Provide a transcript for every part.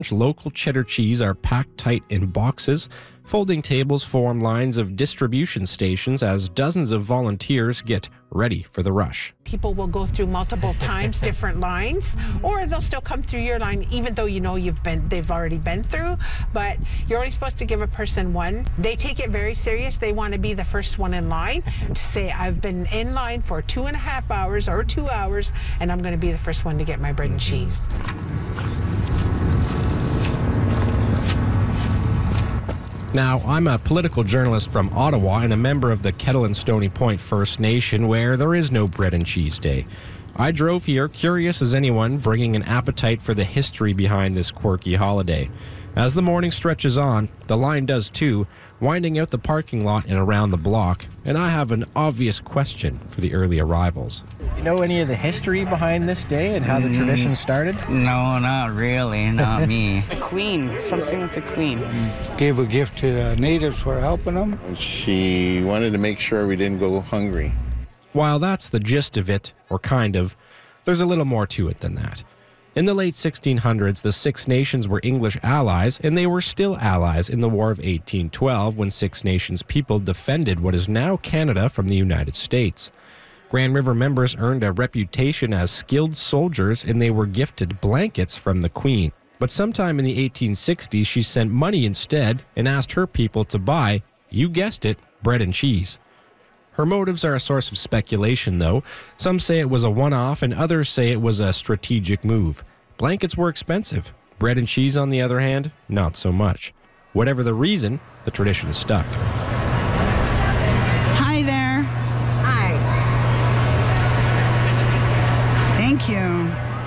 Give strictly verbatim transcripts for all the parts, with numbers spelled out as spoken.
Local cheddar cheese are packed tight in boxes. Folding tables form lines of distribution stations as dozens of volunteers get ready for the rush. People will go through multiple times different lines, or they'll still come through your line even though you know you've been they've already been through, but you're only supposed to give a person one. They take it very serious. They want to be the first one in line to say, I've been in line for two and a half hours or two hours and I'm going to be the first one to get my bread and cheese. Now, I'm a political journalist from Ottawa and a member of the Kettle and Stony Point First Nation, where there is no bread and cheese day. I drove here, curious as anyone, bringing an appetite for the history behind this quirky holiday. As the morning stretches on, the line does too, winding out the parking lot and around the block, and I have an obvious question for the early arrivals. You know any of the history behind this day and how the mm, tradition started? No, not really, not me. The Queen, something with the Queen. Gave a gift to the natives for helping them. She wanted to make sure we didn't go hungry. While that's the gist of it, or kind of, there's a little more to it than that. In the late sixteen hundreds, the Six Nations were English allies, and they were still allies in the War of eighteen twelve when Six Nations people defended what is now Canada from the United States. Grand River members earned a reputation as skilled soldiers, and they were gifted blankets from the Queen. But sometime in the eighteen sixties, she sent money instead and asked her people to buy, you guessed it, bread and cheese. Her motives are a source of speculation, though. Some say it was a one-off, and others say it was a strategic move. Blankets were expensive. Bread and cheese, on the other hand, not so much. Whatever the reason, the tradition stuck. Hi there. Hi. Thank you.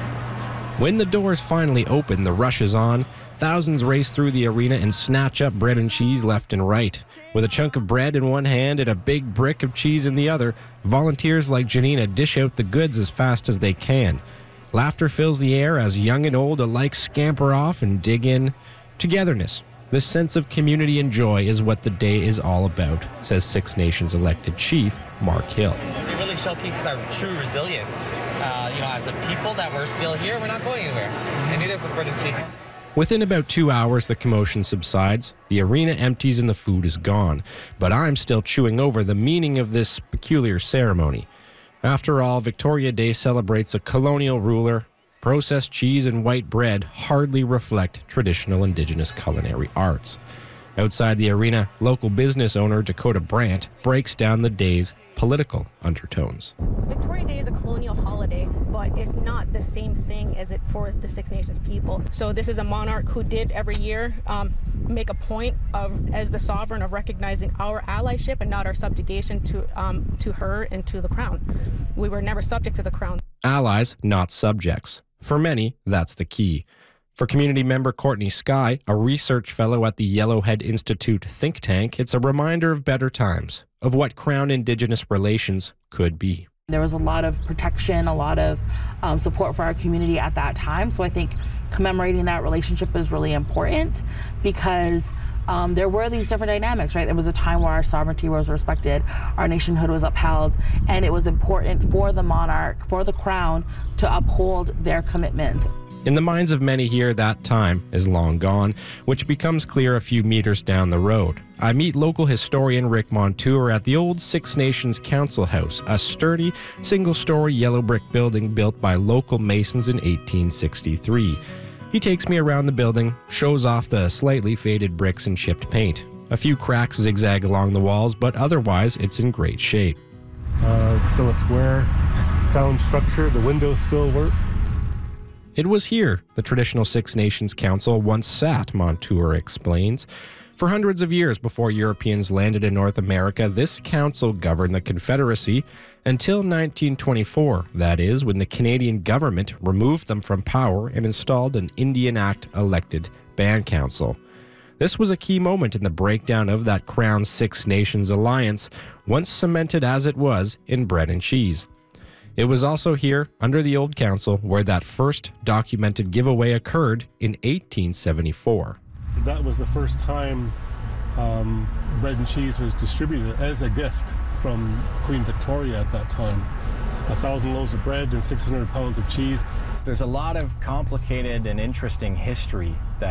When the doors finally open, the rush is on. Thousands race through the arena and snatch up bread and cheese left and right. With a chunk of bread in one hand and a big brick of cheese in the other, volunteers like Janina dish out the goods as fast as they can. Laughter fills the air as young and old alike scamper off and dig in. Togetherness, this sense of community and joy is what the day is all about, says Six Nations elected chief Mark Hill. It really showcases our true resilience. Uh, you know, as a people that we're still here, we're not going anywhere. And it is the bread and cheese. Within about two hours, the commotion subsides, the arena empties and the food is gone. But I'm still chewing over the meaning of this peculiar ceremony. After all, Victoria Day celebrates a colonial ruler. Processed cheese and white bread hardly reflect traditional Indigenous culinary arts. Outside the arena, local business owner Dakota Brandt breaks down the day's political undertones. Victoria Day is a colonial holiday, but it's not the same thing as it for the Six Nations people. So this is a monarch who did every year um, make a point of, as the sovereign, of recognizing our allyship and not our subjugation to um, to her and to the crown. We were never subject to the crown. Allies, not subjects. For many, that's the key. For community member Courtney Sky, a research fellow at the Yellowhead Institute think tank, it's a reminder of better times, of what Crown-Indigenous relations could be. There was a lot of protection, a lot of um, support for our community at that time. So I think commemorating that relationship is really important because um, there were these different dynamics, right? There was a time where our sovereignty was respected, our nationhood was upheld, and it was important for the monarch, for the crown, to uphold their commitments. In the minds of many here, that time is long gone, which becomes clear a few meters down the road. I meet local historian Rick Montour at the old Six Nations Council House, a sturdy, single-story yellow brick building built by local masons in eighteen sixty-three. He takes me around the building, shows off the slightly faded bricks and chipped paint. A few cracks zigzag along the walls, but otherwise it's in great shape. Uh, it's still a square, sound structure. The windows still work. It was here the traditional Six Nations Council once sat, Montour explains. For hundreds of years before Europeans landed in North America, this council governed the Confederacy until nineteen twenty-four, that is, when the Canadian government removed them from power and installed an Indian Act-elected band council. This was a key moment in the breakdown of that Crown Six Nations alliance, once cemented as it was in bread and cheese. It was also here, under the old council, where that first documented giveaway occurred in eighteen seventy-four. That was the first time um, bread and cheese was distributed as a gift from Queen Victoria at that time. A thousand loaves of bread and six hundred pounds of cheese. There's a lot of complicated and interesting history that